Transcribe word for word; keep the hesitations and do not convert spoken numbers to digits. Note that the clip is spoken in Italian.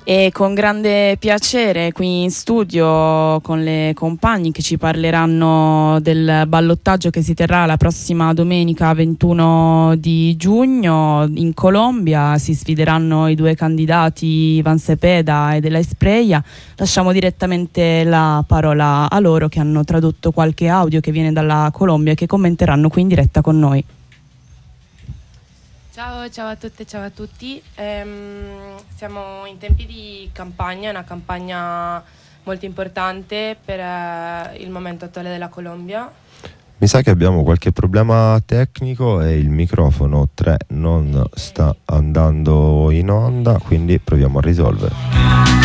E con grande piacere qui in studio con le compagni che ci parleranno del ballottaggio che si terrà la prossima domenica ventuno di giugno in Colombia. Si sfideranno i due candidati Ivan Cepeda e della Espriella. Lasciamo direttamente la parola a loro, che hanno tradotto qualche audio che viene dalla Colombia e che commenteranno qui in diretta con noi. Ciao, ciao a tutte, ciao a tutti. Ehm, siamo in tempi di campagna, una campagna molto importante per eh, il momento attuale della Colombia. Mi sa che abbiamo qualche problema tecnico e il microfono tre non sta andando in onda, quindi proviamo a risolvere.